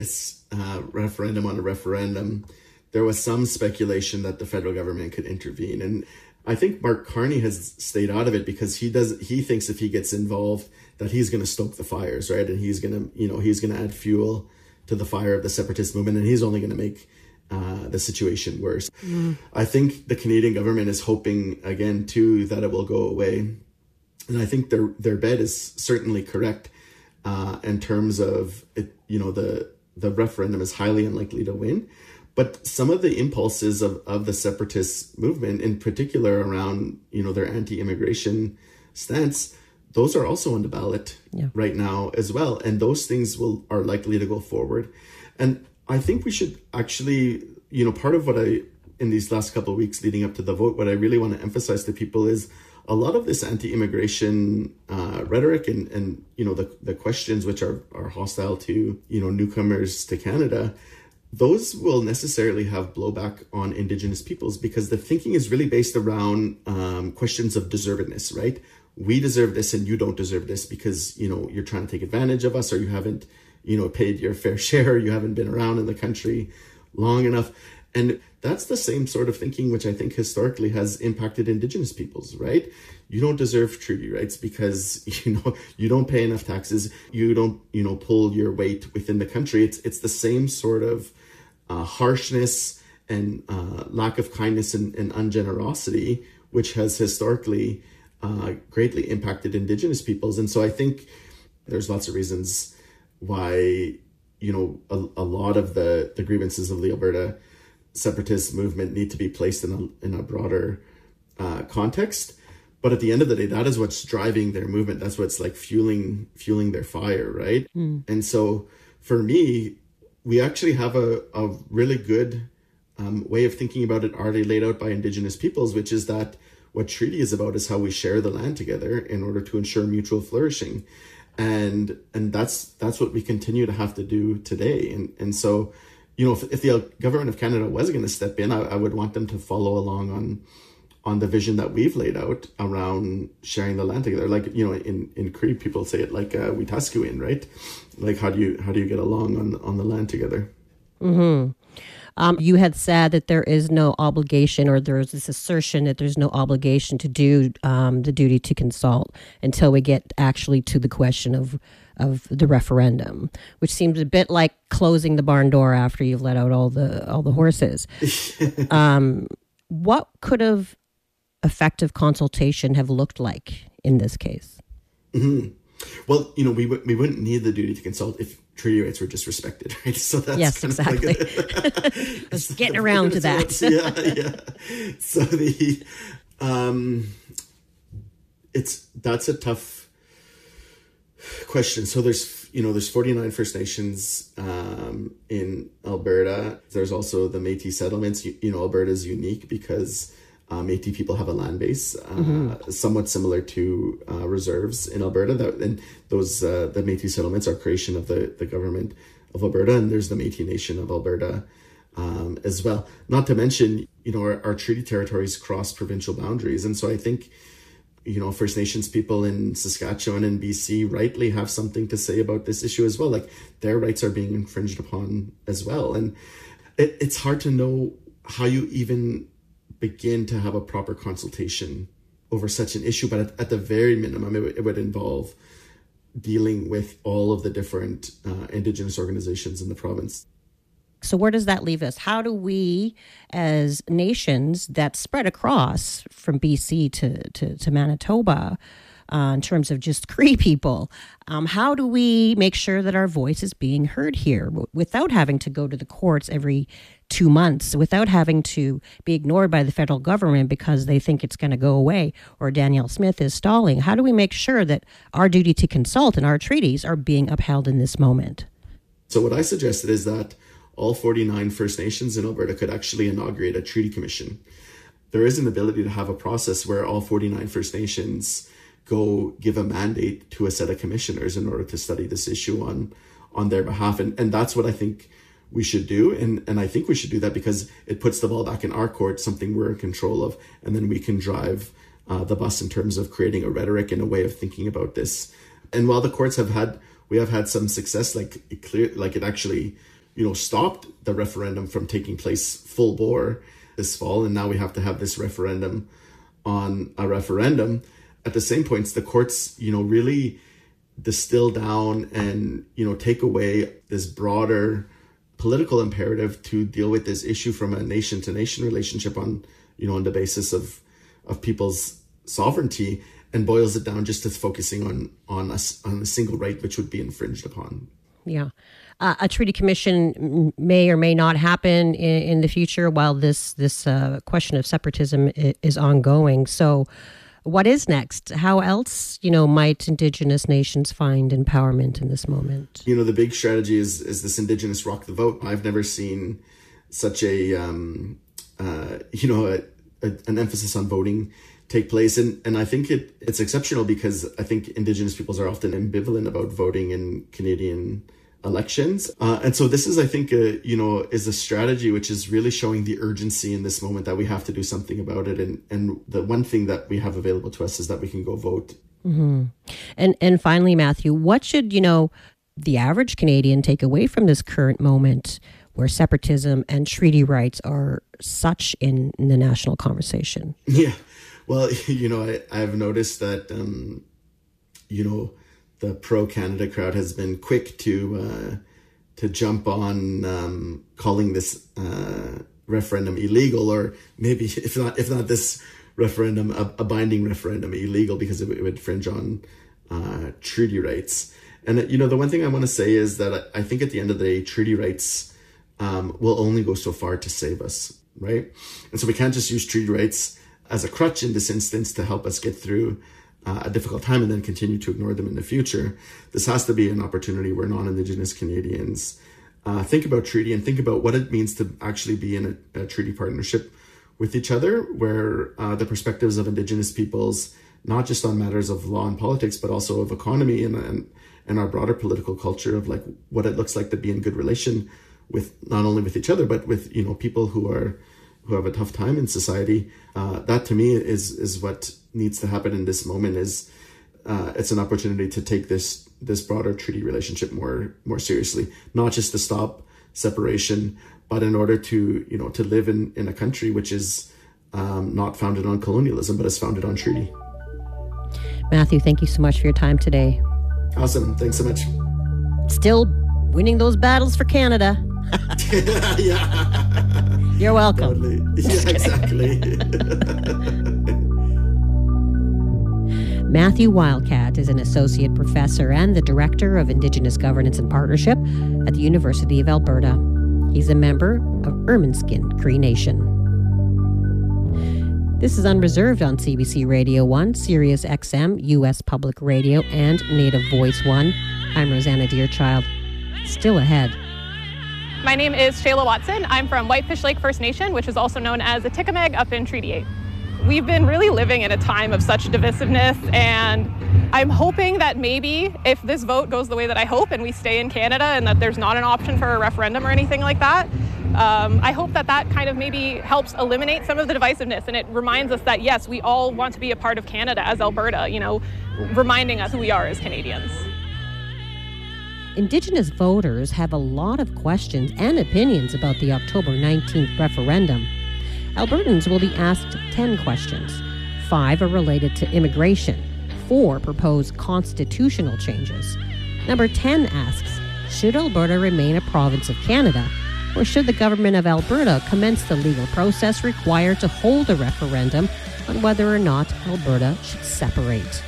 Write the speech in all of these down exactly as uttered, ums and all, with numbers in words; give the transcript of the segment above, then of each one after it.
this uh, referendum on a referendum, there was some speculation that the federal government could intervene. And I think Mark Carney has stayed out of it because he does he thinks if he gets involved that he's going to stoke the fires, right? And he's going to, you know, he's going to add fuel to the fire of the separatist movement, and he's only going to make uh, the situation worse. Mm. I think the Canadian government is hoping again too that it will go away, and I think their their bet is certainly correct uh, in terms of it. You know, the the referendum is highly unlikely to win. But some of the impulses of, of the separatist movement, in particular around, you know, their anti-immigration stance, those are also on the ballot yeah. right now as well. And those things will are likely to go forward. And I think we should actually, you know, part of what I, in these last couple of weeks leading up to the vote, what I really want to emphasize to people is a lot of this anti-immigration uh, rhetoric and, and, you know, the, the questions which are, are hostile to, you know, newcomers to Canada, those will necessarily have blowback on Indigenous peoples because the thinking is really based around um, questions of deservedness, right? We deserve this and you don't deserve this because, you know, you're trying to take advantage of us or you haven't, you know, paid your fair share, you haven't been around in the country long enough. And that's the same sort of thinking which I think historically has impacted Indigenous peoples, right? You don't deserve treaty rights because, you know, you don't pay enough taxes, you don't, you know, pull your weight within the country. It's it's the same sort of uh, harshness and uh, lack of kindness and, and ungenerosity, which has historically uh, greatly impacted Indigenous peoples. And so I think there's lots of reasons why, you know, a, a lot of the, the grievances of the Alberta separatist movement need to be placed in a, in a broader uh, context. But at the end of the day, that is what's driving their movement. That's what's like fueling fueling their fire, right? Mm. And so for me, we actually have a, a really good um, way of thinking about it already laid out by Indigenous peoples, which is that what treaty is about is how we share the land together in order to ensure mutual flourishing. And and that's that's what we continue to have to do today. And and so, you know, if, if the government of Canada was going to step in, I, I would want them to follow along on on the vision that we've laid out around sharing the land together. Like, you know, in, in Cree, people say it like uh, Wetaskiwin, right? Like, how do you how do you get along on, on the land together? Mm-hmm. Um, you had said that there is no obligation, or there is this assertion that there's no obligation to do um, the duty to consult until we get actually to the question of of the referendum, which seems a bit like closing the barn door after you've let out all the all the horses. um, what could have effective consultation have looked like in this case? Mm-hmm. Well, you know, we w- we wouldn't need the duty to consult if treaty rights were just respected, right? So that's yes, kind exactly. Of like a, I was getting around to that. yeah, yeah. So the um, it's that's a tough question. So there's you know there's forty-nine First Nations um, in Alberta. There's also the Métis settlements. You, you know, Alberta is unique because Uh, Métis people have a land base, uh, mm-hmm. somewhat similar to uh, reserves in Alberta. That, and those uh, the Métis settlements are creation of the, the government of Alberta, and there's the Métis Nation of Alberta um, as well. Not to mention, you know, our, our treaty territories cross provincial boundaries, and so I think, you know, First Nations people in Saskatchewan and B C rightly have something to say about this issue as well. Like, their rights are being infringed upon as well, and it, it's hard to know how you even begin to have a proper consultation over such an issue. But at, at the very minimum, it, it would involve dealing with all of the different uh, Indigenous organizations in the province. So where does that leave us? How do we, as nations that spread across from B C to, to, to Manitoba, uh, in terms of just Cree people, um, how do we make sure that our voice is being heard here w- without having to go to the courts every two months, without having to be ignored by the federal government because they think it's going to go away or Danielle Smith is stalling? How do we make sure that our duty to consult and our treaties are being upheld in this moment? So what I suggested is that all forty-nine First Nations in Alberta could actually inaugurate a treaty commission. There is an ability to have a process where all forty-nine First Nations go give a mandate to a set of commissioners in order to study this issue on on their behalf. And and that's what I think we should do. And, and I think we should do that because it puts the ball back in our court, something we're in control of. And then we can drive uh, the bus in terms of creating a rhetoric and a way of thinking about this. And while the courts have had, we have had some success, like it clear, like it actually you know, stopped the referendum from taking place full bore this fall. And now we have to have this referendum on a referendum. At the same points, the courts, you know, really distill down and, you know, take away this broader political imperative to deal with this issue from a nation to nation relationship on, you know, on the basis of, of people's sovereignty, and boils it down just to focusing on, on us, on a single right, which would be infringed upon. Yeah. Uh, a treaty commission may or may not happen in, in the future while this, this uh, question of separatism is ongoing. So what is next? How else, you know, might Indigenous nations find empowerment in this moment? You know, the big strategy is is this Indigenous rock the vote. I've never seen such a, um, uh, you know, a, a, an emphasis on voting take place. And, and I think it it's exceptional because I think Indigenous peoples are often ambivalent about voting in Canadian elections. Uh, and so this is, I think, a, you know, is a strategy which is really showing the urgency in this moment that we have to do something about it. And, and the one thing that we have available to us is that we can go vote. Mm-hmm. And, and finally, Matthew, what should, you know, the average Canadian take away from this current moment where separatism and treaty rights are such in, in the national conversation? Yeah. Well, you know, I, I've noticed that, um, you know, the pro-Canada crowd has been quick to uh, to jump on um, calling this uh, referendum illegal, or maybe if not if not this referendum a, a binding referendum illegal because it, it would infringe on uh, treaty rights. And you know, the one thing I want to say is that I think at the end of the day, treaty rights um, will only go so far to save us, right? And so we can't just use treaty rights as a crutch in this instance to help us get through Uh, a difficult time and then continue to ignore them in the future. This has to be an opportunity where non-Indigenous Canadians uh, think about treaty and think about what it means to actually be in a, a treaty partnership with each other, where uh, the perspectives of Indigenous peoples, not just on matters of law and politics, but also of economy and, and, and our broader political culture of like what it looks like to be in good relation with not only with each other, but with, you know, people who are who have a tough time in society. Uh, that to me is is what needs to happen in this moment. Is uh, it's an opportunity to take this this broader treaty relationship more more seriously, not just to stop separation, but in order to, you know, to live in, in a country which is um, not founded on colonialism, but is founded on treaty. Matthew, thank you so much for your time today. Awesome. Thanks so much. Still winning those battles for Canada. Yeah. You're welcome. Totally. Yeah, exactly. Matthew Wildcat is an associate professor and the director of Indigenous Governance and Partnership at the University of Alberta. He's a member of Ermineskin Cree Nation. This is Unreserved on C B C Radio one, Sirius X M, U S Public Radio, and Native Voice one. I'm Rosanna Deerchild. Still ahead. My name is Shayla Watson. I'm from Whitefish Lake First Nation, which is also known as the Atikamekw up in Treaty eight. We've been really living in a time of such divisiveness, and I'm hoping that maybe if this vote goes the way that I hope and we stay in Canada and that there's not an option for a referendum or anything like that, um, I hope that that kind of maybe helps eliminate some of the divisiveness, and it reminds us that, yes, we all want to be a part of Canada as Alberta, you know, reminding us who we are as Canadians. Indigenous voters have a lot of questions and opinions about the October nineteenth referendum. Albertans will be asked ten questions. Five are related to immigration. Four propose constitutional changes. Number ten asks, should Alberta remain a province of Canada, or should the government of Alberta commence the legal process required to hold a referendum on whether or not Alberta should separate?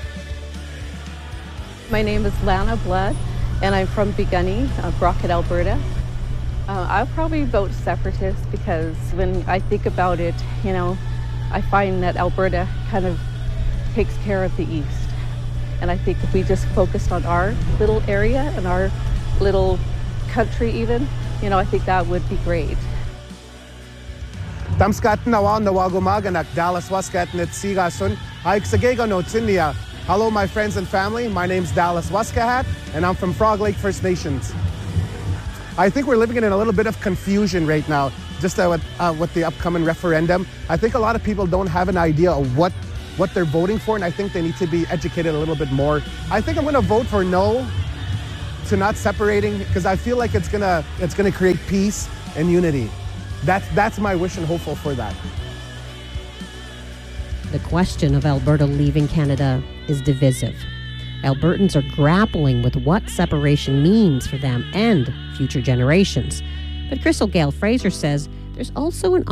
My name is Lana Blood, and I'm from Begunny, uh, Brockett, Alberta. Uh, I'll probably vote separatist because when I think about it, you know, I find that Alberta kind of takes care of the East. And I think if we just focused on our little area and our little country even, you know, I think that would be great. Tamskaten awan nawagumaganak Dallas Waskat net sigasun aiksagego no tsindia. Hello, my friends and family. My name's Dallas Waskahat, and I'm from Frog Lake First Nations. I think we're living in a little bit of confusion right now, just uh, with, uh, with the upcoming referendum. I think a lot of people don't have an idea of what, what they're voting for, and I think they need to be educated a little bit more. I think I'm going to vote for no to not separating, because I feel like it's gonna it's gonna create peace and unity. That's that's my wish and hopeful for that. The question of Alberta leaving Canada is divisive. Albertans are grappling with what separation means for them and future generations. But Crystal Gale Fraser says there's also an